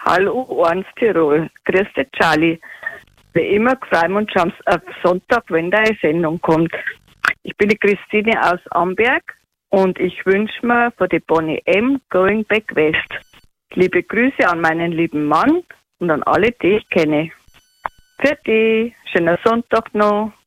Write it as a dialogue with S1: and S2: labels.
S1: Hallo, Orns Tirol. Grüß dich, Charlie. Wie immer freuen wir uns schon auf Sonntag, wenn da eine Sendung kommt. Ich bin die Christine aus Amberg und ich wünsche mir von der Bonnie M. Going Back West. Liebe Grüße an meinen lieben Mann und an alle, die ich kenne. Für die, schöner Sonntag noch.